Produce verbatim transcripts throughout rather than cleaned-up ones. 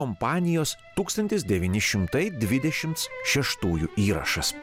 kompanijos tūkstantis devyni šimtai dvidešimt šeštųjų įrašas.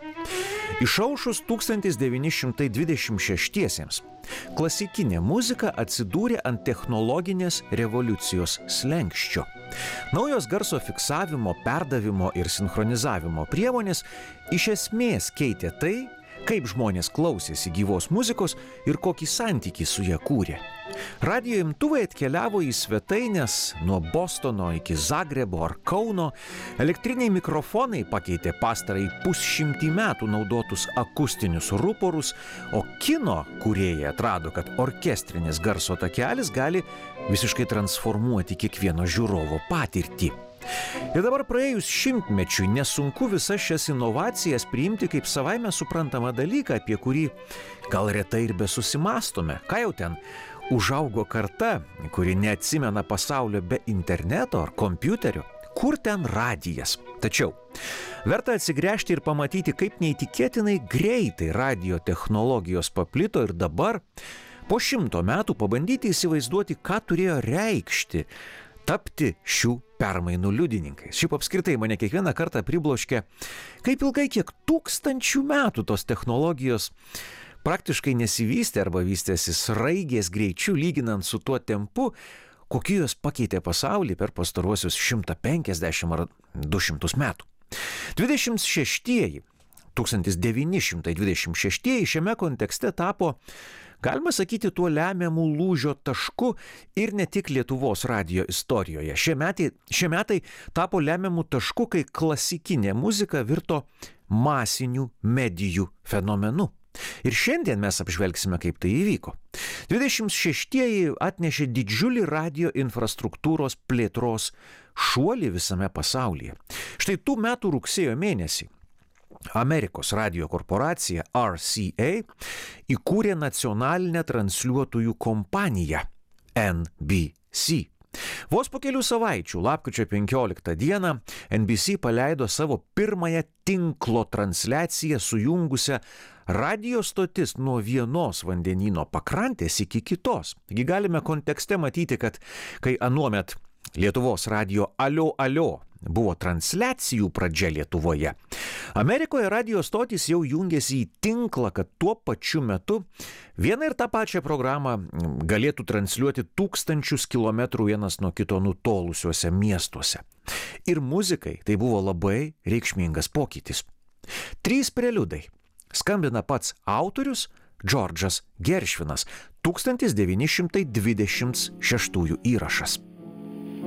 Išaušus tūkstantis devyni šimtai dvidešimt šeštiesiems klasikinė muzika atsidūrė ant technologinės revoliucijos slenksčio. Naujos garso fiksavimo, perdavimo ir sinchronizavimo priemonės iš esmės keitė tai, kaip žmonės klausėsi gyvos muzikos ir kokį santykį su ja kūrė. Radijo imtuvai atkeliavo į svetaines nuo Bostono iki Zagrebo ar Kauno, elektriniai mikrofonai pakeitė pastarąjį pusšimtį metų naudotus akustinius ruporus, o kino kūrėjai atrado, kad orkestrinis garso takelis gali visiškai transformuoti kiekvieno žiūrovo patirtį. Ir dabar praėjus šimtmečiui nesunku visas šias inovacijas priimti kaip savaime suprantamą dalyką, apie kurį gal retai ir besusimastome. Ką jau ten, užaugo karta, kuri neatsimena pasaulio be interneto ar kompiuterio, kur ten radijas. Tačiau verta atsigręžti ir pamatyti, kaip neįtikėtinai greitai radijo technologijos paplito ir dabar, po šimto metų, pabandyti įsivaizduoti, ką turėjo reikšti tapti šių permainų liudininkais. Šiaip apskritai mane kiekvieną kartą pribloškia, kaip ilgai, kiek tūkstančių metų tos technologijos praktiškai nesivystė arba vystėsi sraigės greičiu lyginant su tuo tempu, kokie jos pakeitė pasaulį per pastaruosius šimtą penkiasdešimt ar du šimtus metų. dvidešimt šeštieji, tūkstantis devyni šimtai dvidešimt šeštieji šiame kontekste tapo, galima sakyti, tuo lemiamu lūžio tašku ir ne tik Lietuvos radijo istorijoje. Šie metai, šie metai tapo lemiamu tašku, kai klasikinė muzika virto masinių medijų fenomenu. Ir šiandien mes apžvelgsime, kaip tai įvyko. dvidešimt šeštieji atnešė didžiulį radijo infrastruktūros plėtros šuolį visame pasaulyje. Štai tų metų rugsėjo mėnesį Amerikos radijo korporacija R C A įkūrė nacionalinę transliuotojų kompaniją N B C. Vos po kelių savaičių, lapkričio penkioliktą dieną, N B C paleido savo pirmąją tinklo transliaciją sujungusią radijo stotis nuo vienos vandenyno pakrantės iki kitos. Taigi galime kontekste matyti, kad kai anuomet Lietuvos radijo Alio Alio buvo transliacijų pradžia Lietuvoje, Amerikoje radijo stotys jau jungėsi į tinklą, kad tuo pačiu metu vieną ir tą pačią programą galėtų transliuoti tūkstančius kilometrų vienas nuo kito nutolusiuose miestuose. Ir muzikai tai buvo labai reikšmingas pokytis. Trys preliudai skambina pats autorius Džordžas Geršvinas, tūkstantis devyni šimtai dvidešimt šeštųjų įrašas.